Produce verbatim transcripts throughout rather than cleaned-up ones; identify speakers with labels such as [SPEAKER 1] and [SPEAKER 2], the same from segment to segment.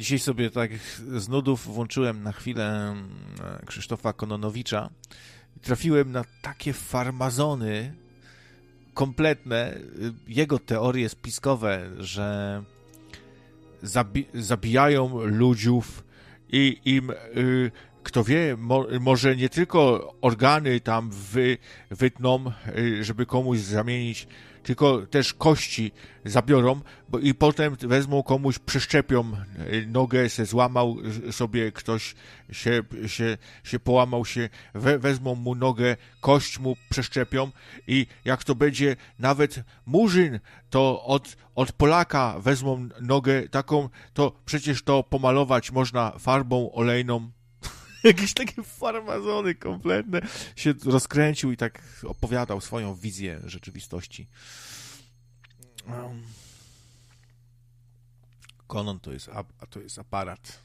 [SPEAKER 1] Dzisiaj sobie tak z nudów włączyłem na chwilę Krzysztofa Kononowicza i trafiłem na takie farmazony kompletne, jego teorie spiskowe, że zabi- zabijają ludziów i im, y, kto wie, mo- może nie tylko organy tam wy- wytną, y, żeby komuś zamienić, tylko też kości zabiorą, bo i potem wezmą komuś, przeszczepią nogę, se złamał sobie ktoś, się, się, się połamał się, we, wezmą mu nogę, kość mu przeszczepią i jak to będzie nawet Murzyn, to od, od Polaka wezmą nogę taką, to przecież to pomalować można farbą olejną. Jakieś takie farmazony kompletne się rozkręcił i tak opowiadał swoją wizję rzeczywistości. Konon to jest, a to jest aparat.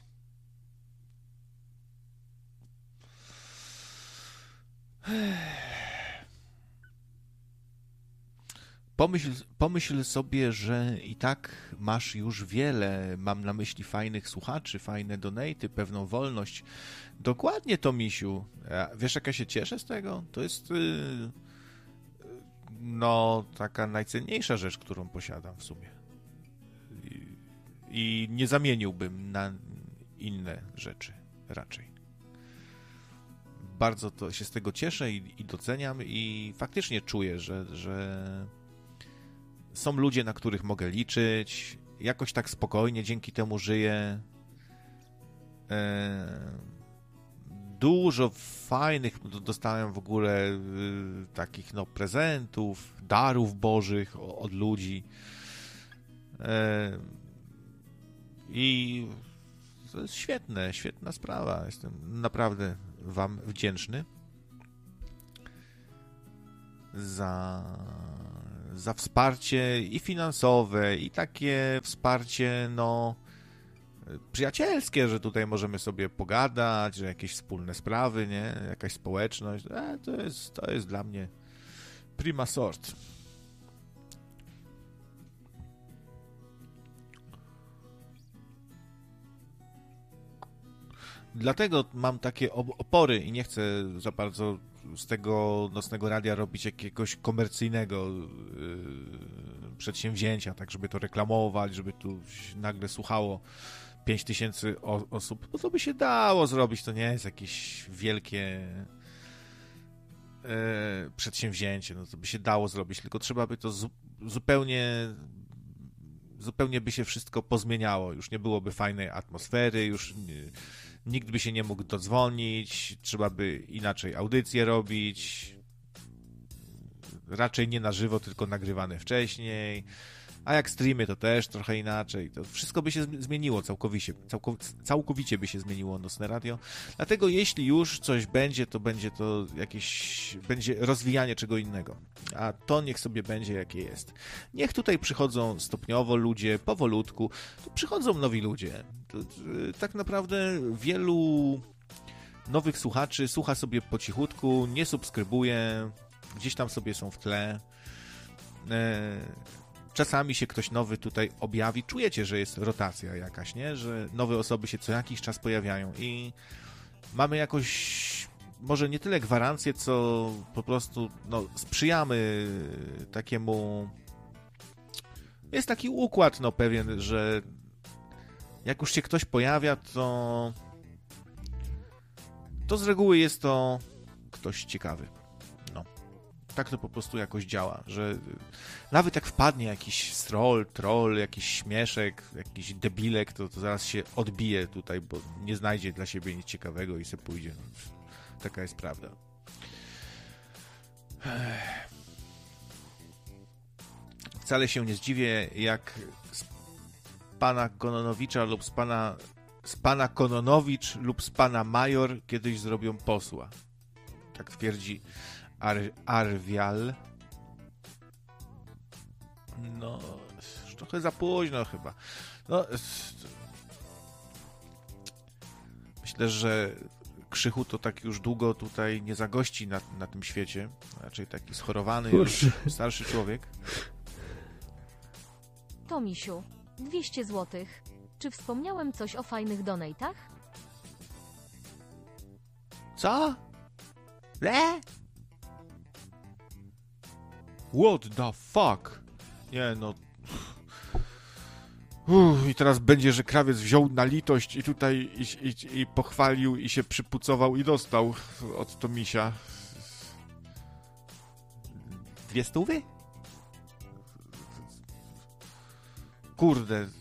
[SPEAKER 1] Pomyśl, pomyśl sobie, że i tak masz już wiele, mam na myśli fajnych słuchaczy, fajne donaty, pewną wolność. Dokładnie to, misiu. Wiesz, jak ja się cieszę z tego? To jest yy, no taka najcenniejsza rzecz, którą posiadam w sumie. I, i nie zamieniłbym na inne rzeczy raczej. Bardzo to się z tego cieszę i, i doceniam i faktycznie czuję, że, że są ludzie, na których mogę liczyć. Jakoś tak spokojnie dzięki temu żyję. Eee, dużo fajnych dostałem w ogóle y, takich no prezentów, darów bożych od ludzi. Eee, I to jest świetne, świetna sprawa. Jestem naprawdę wam wdzięczny za za wsparcie i finansowe, i takie wsparcie, no, przyjacielskie, że tutaj możemy sobie pogadać, że jakieś wspólne sprawy, nie? Jakaś społeczność. E, to jest, to jest dla mnie prima sort. Dlatego mam takie opory i nie chcę za bardzo z tego nocnego radia robić jakiegoś komercyjnego yy, przedsięwzięcia, tak żeby to reklamować, żeby tu nagle słuchało pięć tysięcy osób, bo to by się dało zrobić, to nie jest jakieś wielkie yy, przedsięwzięcie, no to by się dało zrobić, tylko trzeba by to zu- zupełnie zupełnie by się wszystko pozmieniało, już nie byłoby fajnej atmosfery, już nie, nikt by się nie mógł dodzwonić, trzeba by inaczej audycje robić, raczej nie na żywo, tylko nagrywane wcześniej, a jak streamy to też trochę inaczej, to wszystko by się zmieniło całkowicie, całkowicie by się zmieniło Nocne Radio, dlatego jeśli już coś będzie, to będzie to jakieś, będzie rozwijanie czego innego, a to niech sobie będzie jakie jest. Niech tutaj przychodzą stopniowo ludzie, powolutku, tu przychodzą nowi ludzie, to, tak naprawdę wielu nowych słuchaczy słucha sobie po cichutku, nie subskrybuje, gdzieś tam sobie są w tle, czasami się ktoś nowy tutaj objawi, czujecie, że jest rotacja jakaś, nie? Że nowe osoby się co jakiś czas pojawiają i mamy jakoś może nie tyle gwarancję, co po prostu no, sprzyjamy takiemu, jest taki układ no pewien, że jak już się ktoś pojawia, to to z reguły jest to ktoś ciekawy. No. Tak to po prostu jakoś działa, że nawet jak wpadnie jakiś stroll, troll, jakiś śmieszek, jakiś debilek, to, to zaraz się odbije tutaj, bo nie znajdzie dla siebie nic ciekawego i se pójdzie. No, taka jest prawda. Wcale się nie zdziwię, jak z pana Kononowicza lub z pana z pana Kononowicz lub z pana Major kiedyś zrobią posła. Tak twierdzi Ar- Arwial. No, już trochę za późno chyba. No, myślę, że Krzychu to tak już długo tutaj nie zagości na, na tym świecie. Raczej taki schorowany już starszy człowiek.
[SPEAKER 2] To misiu, dwieście złotych. Czy wspomniałem coś o fajnych donatach?
[SPEAKER 1] Co? Le? What the fuck? Nie no... Uff, i teraz będzie, że krawiec wziął na litość i tutaj i, i, i pochwalił i się przypucował i dostał od Tomisia. Dwie stówy? Kurde.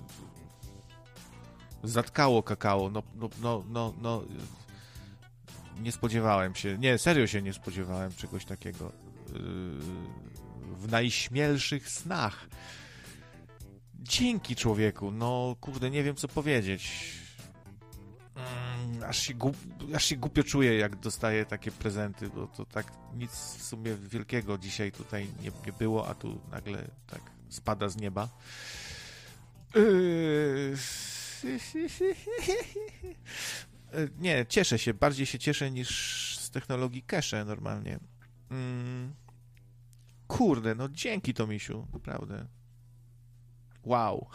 [SPEAKER 1] Zatkało kakao. No, no, no, no, no. Nie spodziewałem się. Nie, serio się nie spodziewałem czegoś takiego. W najśmielszych snach. Dzięki, człowieku. No, kurde, nie wiem, co powiedzieć. Mm, aż, się gup, aż się głupio czuję, jak dostaję takie prezenty, bo to tak nic w sumie wielkiego dzisiaj tutaj nie, nie było, a tu nagle tak spada z nieba. Yy... Nie, cieszę się. Bardziej się cieszę niż z technologii cache normalnie. Mm. Kurde, no dzięki, Tomisiu. Naprawdę. Wow.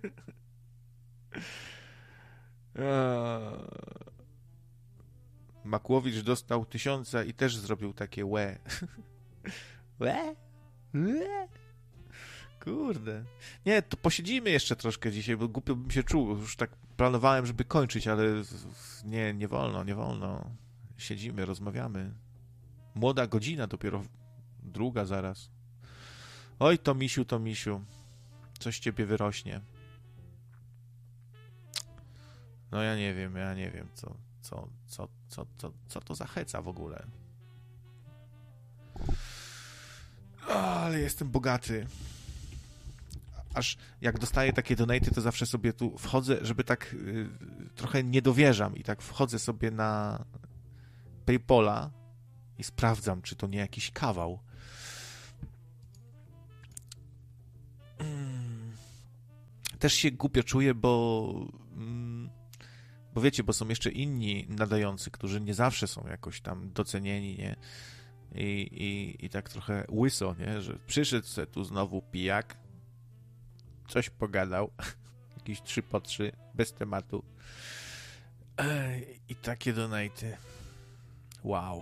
[SPEAKER 1] Makłowicz dostał tysiąca i też zrobił takie łe. Łe? Łe? Kurde. Nie, to posiedzimy jeszcze troszkę dzisiaj, bo głupio bym się czuł. Już tak planowałem, żeby kończyć, ale nie, nie wolno, nie wolno. Siedzimy, rozmawiamy. Młoda godzina, dopiero druga zaraz. Oj, Tomisiu, Tomisiu. Coś ciebie wyrośnie. No ja nie wiem, ja nie wiem, co, co, co, co, co, co to za heca w ogóle. O, ale jestem bogaty. Aż jak dostaję takie donaty, to zawsze sobie tu wchodzę, żeby tak y, trochę nie dowierzam i tak wchodzę sobie na PayPala i sprawdzam, czy to nie jakiś kawał. Też się głupio czuję, bo bo wiecie, bo są jeszcze inni nadający, którzy nie zawsze są jakoś tam docenieni, nie? I, i, i tak trochę łyso, nie? Że przyszedł se tu znowu pijak, coś pogadał, jakieś trzy po trzy, bez tematu. I takie donaty. Wow.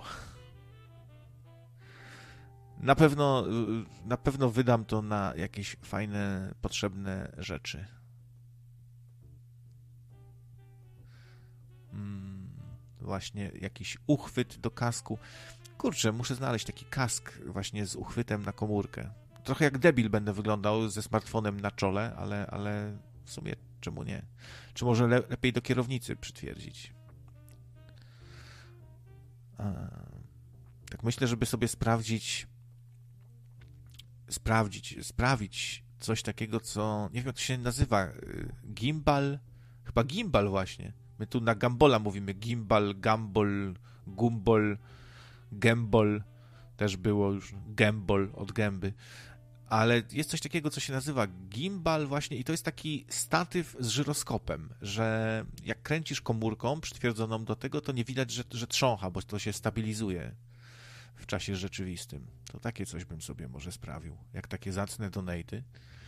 [SPEAKER 1] Na pewno, na pewno wydam to na jakieś fajne, potrzebne rzeczy. Hmm, właśnie jakiś uchwyt do kasku. Kurczę, muszę znaleźć taki kask właśnie z uchwytem na komórkę. Trochę jak debil będę wyglądał ze smartfonem na czole, ale, ale w sumie czemu nie? Czy może le- lepiej do kierownicy przytwierdzić? A, tak myślę, żeby sobie sprawdzić sprawdzić, sprawić coś takiego, co nie wiem, jak to się nazywa, gimbal? Chyba gimbal właśnie. My tu na gambola mówimy gimbal, gambol, gumbol, gembol, też było już gembol od gęby. Ale jest coś takiego, co się nazywa gimbal właśnie i to jest taki statyw z żyroskopem, że jak kręcisz komórką przytwierdzoną do tego, to nie widać, że, że trzącha, bo to się stabilizuje w czasie rzeczywistym. To takie coś bym sobie może sprawił. Jak takie zacne donaty.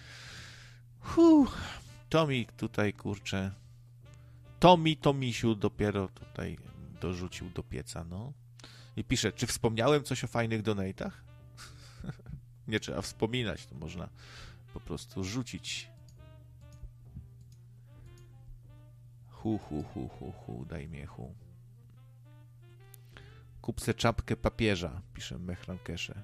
[SPEAKER 1] Huh. Tomik tutaj, kurczę. Tomi, Tomisiu dopiero tutaj dorzucił do pieca, no. I pisze, czy wspomniałem coś o fajnych donatach? Nie trzeba wspominać, to można po prostu rzucić. Hu, hu, hu, hu, hu, daj miechu. Kup se czapkę papieża, pisze Mechrankesze.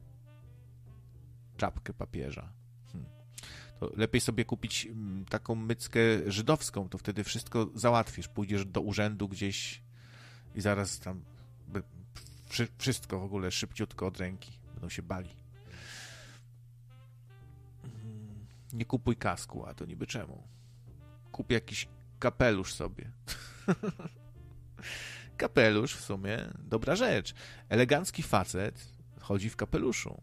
[SPEAKER 1] Czapkę papieża. Hmm. To lepiej sobie kupić taką myckę żydowską, to wtedy wszystko załatwisz. Pójdziesz do urzędu gdzieś i zaraz tam wszystko w ogóle szybciutko od ręki. Będą się bali. Nie kupuj kasku, a to niby czemu? Kup jakiś kapelusz sobie. Kapelusz w sumie dobra rzecz. Elegancki facet chodzi w kapeluszu.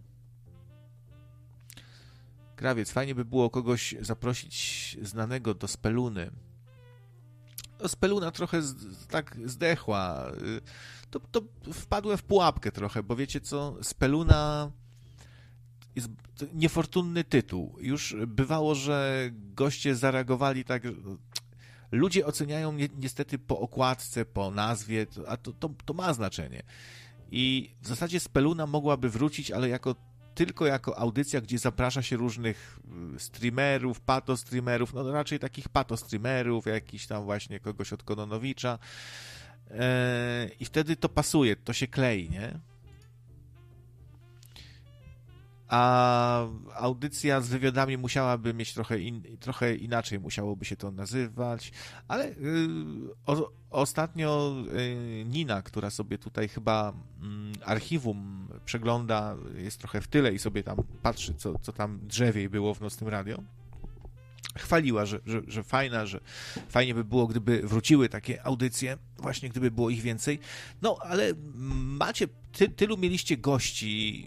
[SPEAKER 1] Krawiec, fajnie by było kogoś zaprosić znanego do Speluny. No, Speluna trochę z, tak zdechła. To, to wpadłem w pułapkę trochę, bo wiecie co? Speluna jest niefortunny tytuł. Już bywało, że goście zareagowali tak... Ludzie oceniają ni niestety po okładce, po nazwie, a to, to, to ma znaczenie. I w zasadzie Speluna mogłaby wrócić, ale jako tylko jako audycja, gdzie zaprasza się różnych streamerów, patostreamerów, no raczej takich patostreamerów, jakiś tam właśnie kogoś od Kononowicza. Eee, I wtedy to pasuje, to się klei, nie? A audycja z wywiadami musiałaby mieć trochę, in, trochę inaczej, musiałoby się to nazywać, ale yy, o, ostatnio yy, Nina, która sobie tutaj chyba yy, archiwum przegląda, jest trochę w tyle i sobie tam patrzy, co, co tam drzewiej było w Nocnym Radio, chwaliła, że, że, że fajna, że fajnie by było, gdyby wróciły takie audycje, właśnie gdyby było ich więcej. No, ale macie, ty, tylu mieliście gości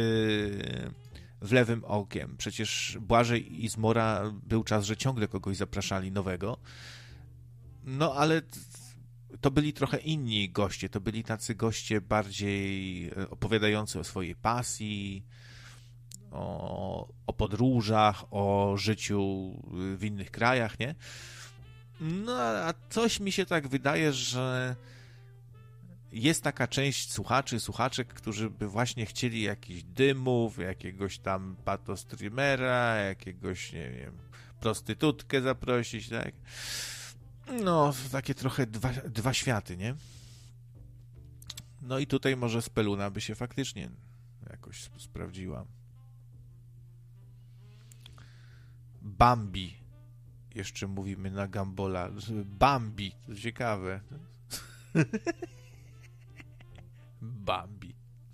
[SPEAKER 1] w Lewym Okiem. Przecież Błażej i Zmora był czas, że ciągle kogoś zapraszali nowego. No, ale to byli trochę inni goście. To byli tacy goście bardziej opowiadający o swojej pasji, o, o podróżach, o życiu w innych krajach, nie? No, a coś mi się tak wydaje, że jest taka część słuchaczy, słuchaczek, którzy by właśnie chcieli jakichś dymów, jakiegoś tam patostreamera, jakiegoś, nie wiem, prostytutkę zaprosić, tak? No, takie trochę dwa, dwa światy, nie? No i tutaj może Speluna by się faktycznie jakoś sprawdziła. Bambi. Jeszcze mówimy na Gambola. Bambi. To ciekawe. Bambi.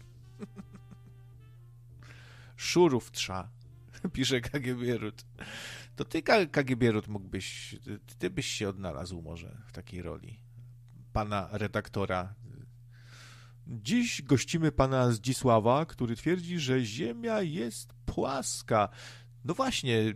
[SPEAKER 1] Szurów trza, pisze K G B Rut. To ty, K G B Rut, mógłbyś, ty, ty byś się odnalazł może w takiej roli pana redaktora. Dziś gościmy pana Zdzisława, który twierdzi, że Ziemia jest płaska. No właśnie,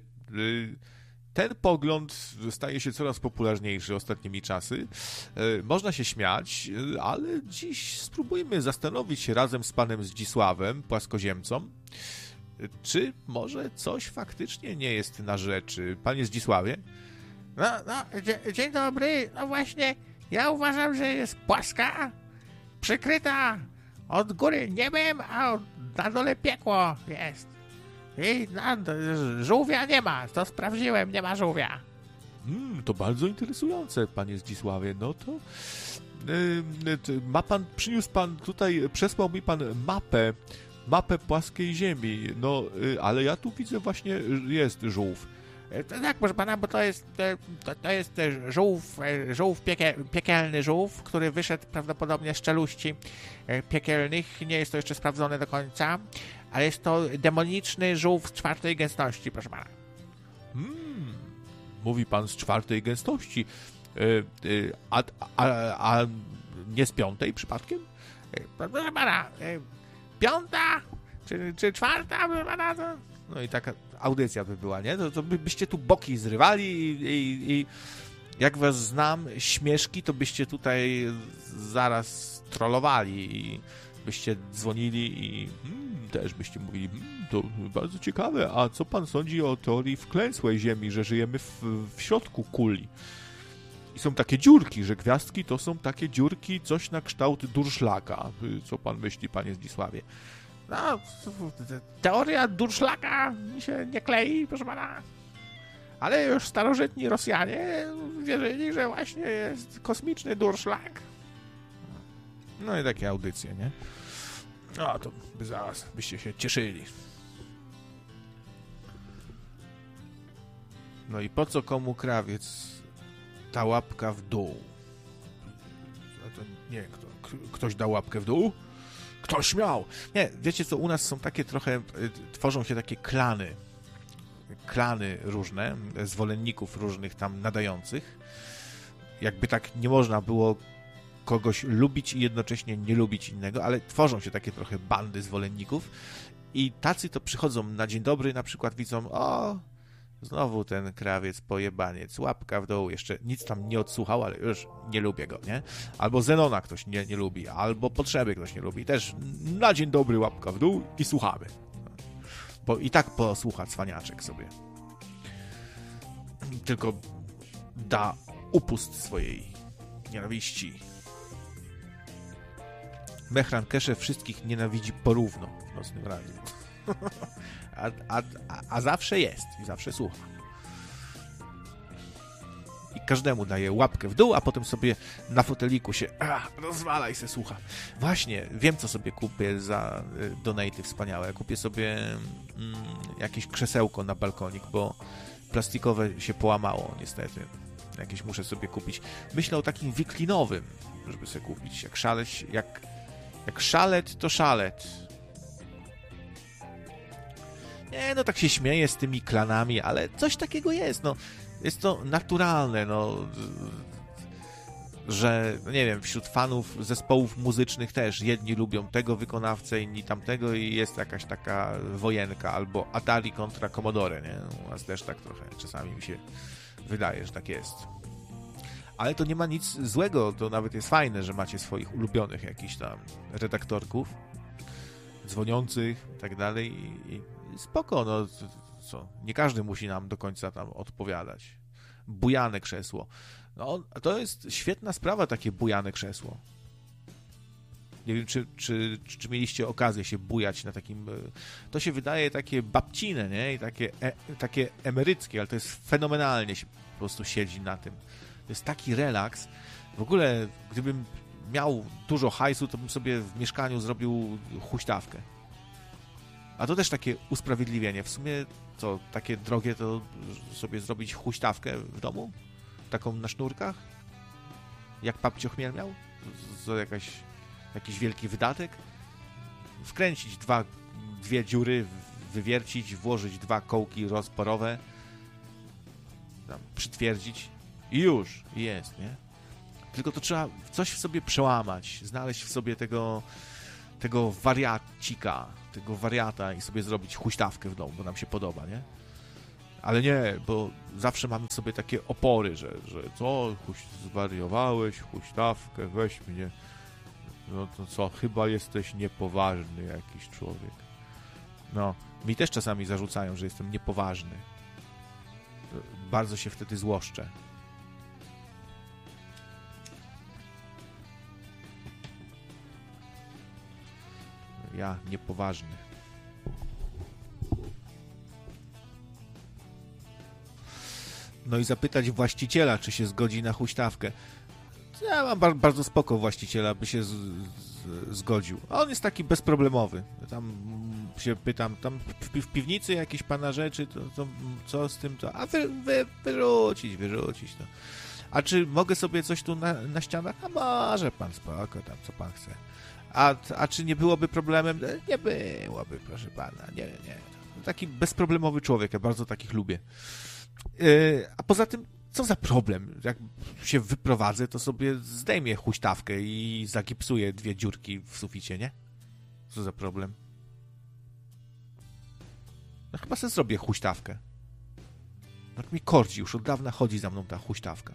[SPEAKER 1] ten pogląd staje się coraz popularniejszy ostatnimi czasy. Można się śmiać, ale dziś spróbujmy zastanowić się razem z panem Zdzisławem, płaskoziemcą, czy może coś faktycznie nie jest na rzeczy. Panie Zdzisławie?
[SPEAKER 3] No, no, dzie dzień dobry. No właśnie, ja uważam, że jest płaska, przykryta od góry niebem, a na dole piekło jest. I no, żółwia nie ma, to sprawdziłem, nie ma żółwia.
[SPEAKER 1] Hmm, to bardzo interesujące, panie Zdzisławie. No to yy, ma pan, przyniósł pan tutaj, przesłał mi pan mapę, mapę płaskiej ziemi. No, yy, ale ja tu widzę właśnie, jest żółw.
[SPEAKER 3] To tak, proszę pana, bo to jest, to, to jest żółw, żółw piekie, piekielny żółw, który wyszedł prawdopodobnie z czeluści piekielnych. Nie jest to jeszcze sprawdzone do końca, ale jest to demoniczny żółw z czwartej gęstości, proszę pana.
[SPEAKER 1] Hmm, mówi pan z czwartej gęstości. Yy, yy, a, a, a nie z piątej przypadkiem?
[SPEAKER 3] Proszę pana, piąta czy, czy czwarta, proszę pana, to...
[SPEAKER 1] No i taka audycja by była, nie? To, to by, byście tu boki zrywali i, i, i jak was znam, śmieszki, to byście tutaj zaraz trollowali i byście dzwonili i hmm, też byście mówili, hmm, to bardzo ciekawe, a co pan sądzi o teorii wklęsłej Ziemi, że żyjemy w, w środku kuli? I są takie dziurki, że gwiazdki to są takie dziurki, coś na kształt durszlaka. Co pan myśli, panie Zdzisławie?
[SPEAKER 3] No, teoria durszlaka mi się nie klei, proszę pana. Ale już starożytni Rosjanie wierzyli, że właśnie jest kosmiczny durszlak.
[SPEAKER 1] No i takie audycje, nie? No to by zaraz byście się cieszyli. No i po co komu krawiec ta łapka w dół? A to nie, kto, ktoś dał łapkę w dół? Kto śmiał? Nie, wiecie co, u nas są takie trochę, tworzą się takie klany, klany różne, zwolenników różnych tam nadających. Jakby tak nie można było kogoś lubić i jednocześnie nie lubić innego, ale tworzą się takie trochę bandy zwolenników i tacy to przychodzą na dzień dobry, na przykład widzą, o, znowu ten krawiec pojebaniec, łapka w dół, jeszcze nic tam nie odsłuchał, ale już nie lubię go, nie? Albo Zenona ktoś nie, nie lubi, albo Potrzeby ktoś nie lubi, też na dzień dobry łapka w dół i słuchamy. po, i tak posłucha cwaniaczek sobie. Tylko da upust swojej nienawiści. Mehran Keshe wszystkich nienawidzi porówno w Nocnym Radiu. a, a, a, a zawsze jest i zawsze słucha. I każdemu daje łapkę w dół, a potem sobie na foteliku się a, rozwala i se słucha. Właśnie, wiem, co sobie kupię za y, donaty wspaniałe. Ja kupię sobie mm, jakieś krzesełko na balkonik, bo plastikowe się połamało niestety. Jakieś muszę sobie kupić. Myślę o takim wiklinowym, żeby sobie kupić. Jak szalet, jak, jak szalet, to szalet. Nie, no tak się śmieję z tymi klanami, ale coś takiego jest, no. Jest to naturalne, no, że, no nie wiem, wśród fanów zespołów muzycznych też jedni lubią tego wykonawcę, inni tamtego i jest jakaś taka wojenka, albo Atari kontra Commodore, nie? U nas też tak trochę czasami mi się wydaje, że tak jest. Ale to nie ma nic złego, to nawet jest fajne, że macie swoich ulubionych jakichś tam redaktorków, dzwoniących i tak dalej i, i spoko, no co, nie każdy musi nam do końca tam odpowiadać. Bujane krzesło. No, to jest świetna sprawa, takie bujane krzesło. Nie wiem, czy, czy, czy mieliście okazję się bujać na takim... To się wydaje takie babcine, nie? I takie, e, takie emeryckie, ale to jest fenomenalnie się po prostu siedzi na tym. To jest taki relaks. W ogóle, gdybym miał dużo hajsu, to bym sobie w mieszkaniu zrobił huśtawkę. A to też takie usprawiedliwienie. W sumie, co, takie drogie, to sobie zrobić huśtawkę w domu? Taką na sznurkach? Jak papcio Chmiel miał? To jakaś, jakiś wielki wydatek? Wkręcić dwa, dwie dziury, wywiercić, włożyć dwa kołki rozporowe, tam, przytwierdzić i już, jest, nie? Tylko to trzeba coś w sobie przełamać, znaleźć w sobie tego, tego wariacika, tego wariata i sobie zrobić huśtawkę w domu, bo nam się podoba, nie? Ale nie, bo zawsze mamy w sobie takie opory, że, że co, huś, zwariowałeś, huśtawkę, weź mnie. No to co, chyba jesteś niepoważny jakiś człowiek. No, mi też czasami zarzucają, że jestem niepoważny. Bardzo się wtedy złoszczę. Ja niepoważny. No i zapytać właściciela, czy się zgodzi na huśtawkę. Ja mam bar- bardzo spoko właściciela, by się z- z- zgodził. A on jest taki bezproblemowy. Tam się pytam, tam w, w piwnicy jakieś pana rzeczy, to, to co z tym to? A wy, wy, wyrzucić, wyrzucić to. A czy mogę sobie coś tu na, na ścianach? A może pan, spoko, tam co pan chce. A, a czy nie byłoby problemem? Nie byłoby, proszę pana. Nie, nie. Taki bezproblemowy człowiek, ja bardzo takich lubię. Yy, a poza tym, co za problem? Jak się wyprowadzę, to sobie zdejmę huśtawkę i zagipsuję dwie dziurki w suficie, nie? Co za problem? No chyba sobie zrobię huśtawkę. Tak mi kordzi, już od dawna chodzi za mną ta huśtawka.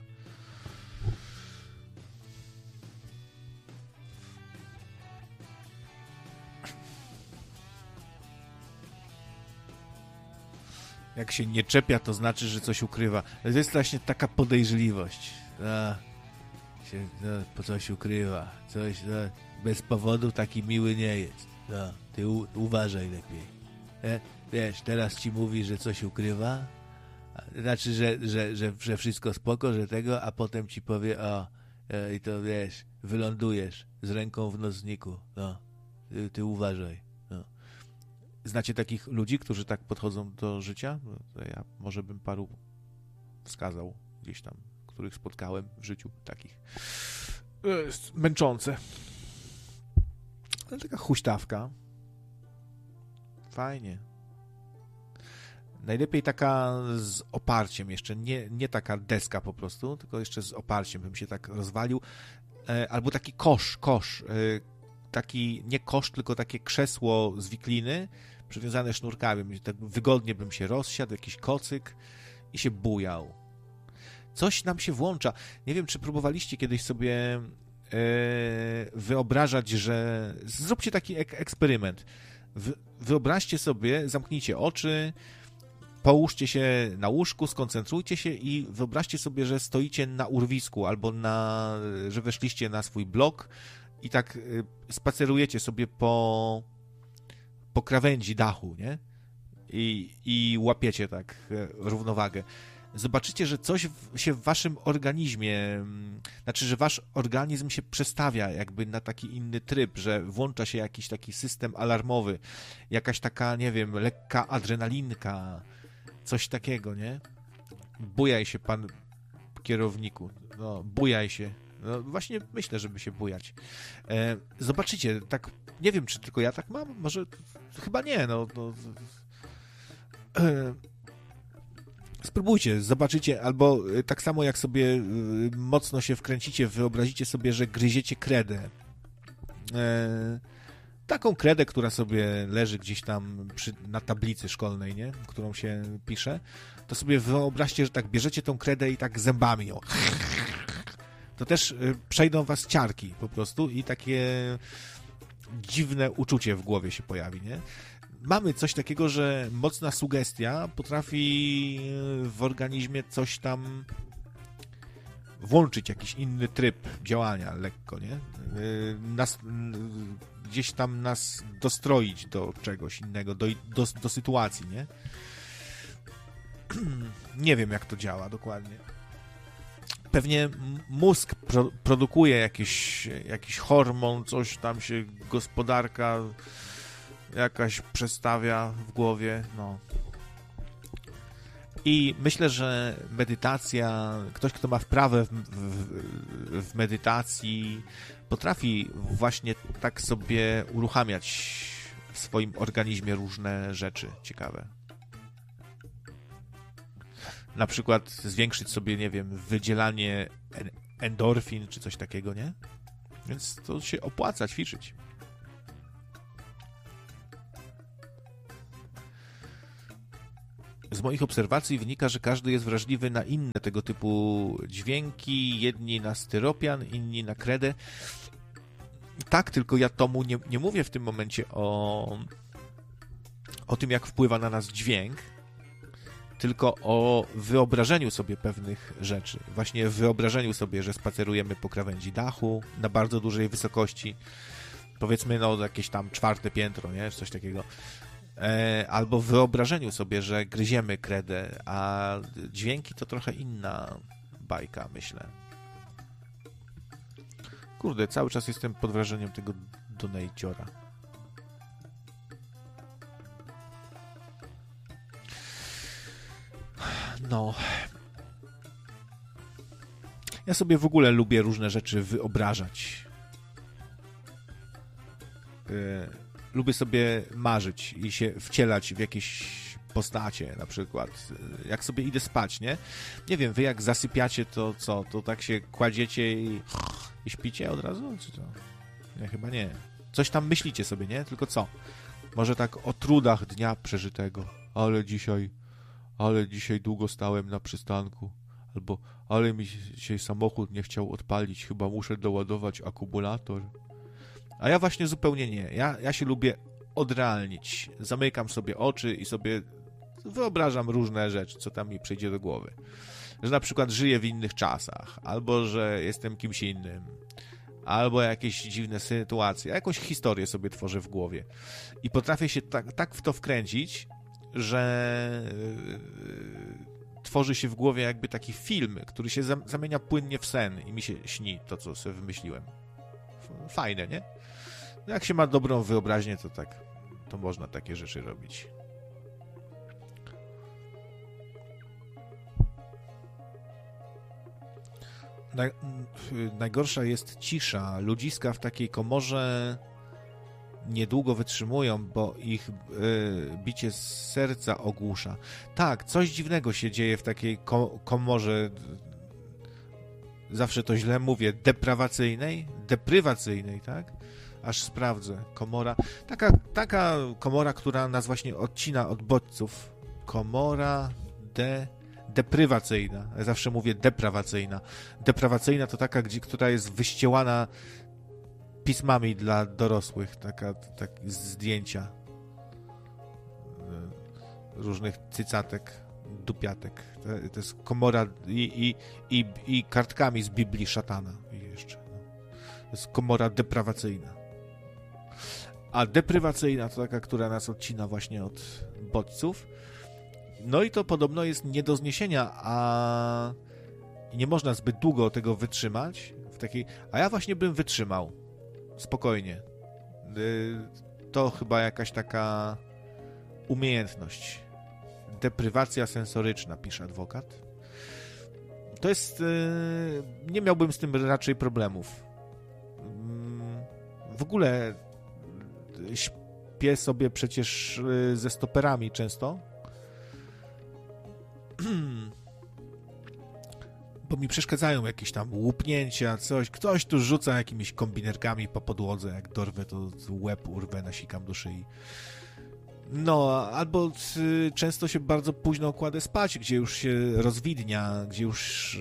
[SPEAKER 1] Jak się nie czepia, to znaczy, że coś ukrywa. To jest właśnie taka podejrzliwość. A, się, no, po coś ukrywa. Coś, no, bez powodu taki miły nie jest. No, ty u, uważaj lepiej. E? Wiesz, teraz ci mówi, że coś ukrywa. Znaczy, że, że, że, że wszystko spoko, że tego, a potem ci powie, o, e, i to wiesz, wylądujesz z ręką w nocniku. No, ty, ty uważaj. Znacie takich ludzi, którzy tak podchodzą do życia? To ja może bym paru wskazał gdzieś tam, których spotkałem w życiu takich. Jest męczące. Ale taka huśtawka. Fajnie. Najlepiej taka z oparciem jeszcze, nie, nie taka deska po prostu, tylko jeszcze z oparciem bym się tak rozwalił. Albo taki kosz, kosz. Taki, nie kosz, tylko takie krzesło z wikliny, przywiązane sznurkami. Tak wygodnie bym się rozsiadł, jakiś kocyk i się bujał. Coś nam się włącza. Nie wiem, czy próbowaliście kiedyś sobie e, wyobrażać, że... Zróbcie taki ek- eksperyment. W, wyobraźcie sobie, zamknijcie oczy, połóżcie się na łóżku, skoncentrujcie się i wyobraźcie sobie, że stoicie na urwisku albo na, że weszliście na swój blok i tak spacerujecie sobie po, po krawędzi dachu, nie? I, i łapiecie tak równowagę. Zobaczycie, że coś w, się w waszym organizmie, znaczy, że wasz organizm się przestawia jakby na taki inny tryb, że włącza się jakiś taki system alarmowy, jakaś taka, nie wiem, lekka adrenalinka, coś takiego, nie? Bujaj się, pan kierowniku, no, bujaj się. No, właśnie myślę, żeby się bujać. E, zobaczycie, tak, nie wiem, czy tylko ja tak mam, może, chyba nie, no, no e, spróbujcie, zobaczycie, albo tak samo jak sobie mocno się wkręcicie, wyobrazicie sobie, że gryziecie kredę. E, taką kredę, która sobie leży gdzieś tam przy, na tablicy szkolnej, nie? Którą się pisze, to sobie wyobraźcie, że tak bierzecie tą kredę i tak zębami ją. To też przejdą was ciarki po prostu i takie dziwne uczucie w głowie się pojawi, nie? Mamy coś takiego, że mocna sugestia potrafi w organizmie coś tam włączyć, jakiś inny tryb działania lekko, nie? Nas, gdzieś tam nas dostroić do czegoś innego, do, do, do sytuacji, nie? Nie wiem, jak to działa dokładnie. Pewnie mózg pro, produkuje jakiś, jakiś hormon, coś tam się gospodarka jakaś przestawia w głowie, no. I myślę, że medytacja, ktoś, kto ma wprawę w, w, w medytacji, potrafi właśnie tak sobie uruchamiać w swoim organizmie różne rzeczy ciekawe. Na przykład zwiększyć sobie, nie wiem, wydzielanie endorfin czy coś takiego, nie? Więc to się opłaca ćwiczyć. Z moich obserwacji wynika, że każdy jest wrażliwy na inne tego typu dźwięki, jedni na styropian, inni na kredę. Tak, tylko ja tomu nie, nie mówię w tym momencie o, o tym, jak wpływa na nas dźwięk, tylko o wyobrażeniu sobie pewnych rzeczy. Właśnie wyobrażeniu sobie, że spacerujemy po krawędzi dachu na bardzo dużej wysokości, powiedzmy, no jakieś tam czwarte piętro, nie? Coś takiego. Albo w wyobrażeniu sobie, że gryziemy kredę, a dźwięki to trochę inna bajka, myślę. Kurde, cały czas jestem pod wrażeniem tego donaciora. No. Ja sobie w ogóle lubię różne rzeczy wyobrażać. Yy. Lubię sobie marzyć i się wcielać w jakieś postacie, na przykład. Jak sobie idę spać, nie? Nie wiem, wy jak zasypiacie, to co? To tak się kładziecie i, i śpicie od razu? Czy to? Nie, chyba nie. Coś tam myślicie sobie, nie? Tylko co? Może tak o trudach dnia przeżytego. Ale dzisiaj, ale dzisiaj długo stałem na przystanku. Albo, ale mi się samochód nie chciał odpalić. Chyba muszę doładować akumulator. A ja właśnie zupełnie nie. Ja, ja się lubię odrealnić. Zamykam sobie oczy i sobie wyobrażam różne rzeczy, co tam mi przyjdzie do głowy. Że na przykład żyję w innych czasach, albo że jestem kimś innym, albo jakieś dziwne sytuacje. Ja jakąś historię sobie tworzę w głowie. I potrafię się tak, tak w to wkręcić, że yy, tworzy się w głowie jakby taki film, który się zamienia płynnie w sen i mi się śni to, co sobie wymyśliłem. Fajne, nie? No jak się ma dobrą wyobraźnię, to tak, to można takie rzeczy robić. Naj, najgorsza jest cisza. Ludziska w takiej komorze niedługo wytrzymują, bo ich y, bicie z serca ogłusza. Tak, coś dziwnego się dzieje w takiej ko- komorze. Zawsze to źle mówię. Deprawacyjnej? Deprywacyjnej, tak? Aż sprawdzę. Komora. Taka, taka komora, która nas właśnie odcina od bodźców. Komora de... deprywacyjna. Ja zawsze mówię deprawacyjna. Deprawacyjna to taka, gdzie, która jest wyściełana pismami dla dorosłych. Taka, tak, zdjęcia. różnych cycatek, dupiatek. To, to jest komora i, i, i, i kartkami z Biblii szatana. I jeszcze. No. To jest komora deprawacyjna. A deprywacyjna to taka, która nas odcina właśnie od bodźców. No i to podobno jest nie do zniesienia, a nie można zbyt długo tego wytrzymać. W takiej... A ja właśnie bym wytrzymał. Spokojnie. To chyba jakaś taka umiejętność. Deprywacja sensoryczna, pisze adwokat. To jest... Nie miałbym z tym raczej problemów. W ogóle śpię sobie przecież ze stoperami często. Bo mi przeszkadzają jakieś tam łupnięcia, coś. Ktoś tu rzuca jakimiś kombinerkami po podłodze. Jak dorwę, to łeb urwę, nasikam do szyi. No, albo y, często się bardzo późno kładę spać, gdzie już się rozwidnia, gdzie już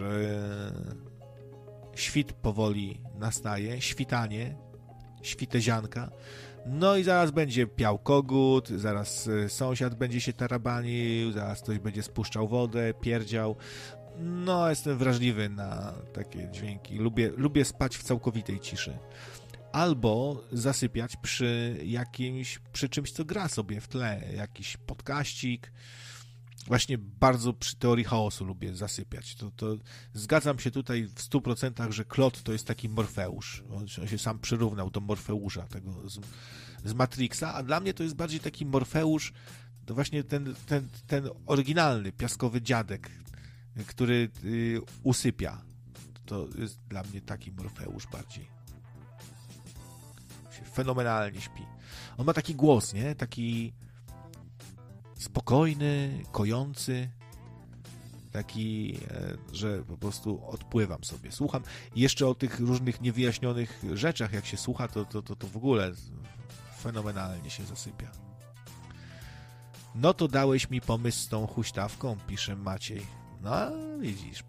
[SPEAKER 1] y, świt powoli nastaje, świtanie, świtezianka. No i zaraz będzie piał kogut, zaraz y, sąsiad będzie się tarabanił, zaraz ktoś będzie spuszczał wodę, pierdział. No, jestem wrażliwy na takie dźwięki. Lubię, lubię spać w całkowitej ciszy. Albo zasypiać przy jakimś, przy czymś, co gra sobie w tle. Jakiś podkaścik. Właśnie bardzo przy teorii chaosu lubię zasypiać. To, to zgadzam się tutaj w stu procentach, że Klot to jest taki Morfeusz. On, on się sam przyrównał do Morfeusza, tego z, z Matrixa, a dla mnie to jest bardziej taki Morfeusz, to właśnie ten, ten, ten oryginalny, piaskowy dziadek, który y, usypia. To jest dla mnie taki Morfeusz bardziej. Się fenomenalnie śpi. On ma taki głos, nie? Taki spokojny, kojący. Taki, e, że po prostu odpływam sobie. Słucham. I jeszcze o tych różnych niewyjaśnionych rzeczach, jak się słucha, to, to, to, to w ogóle fenomenalnie się zasypia. No to dałeś mi pomysł z tą huśtawką, pisze Maciej. No, widzisz,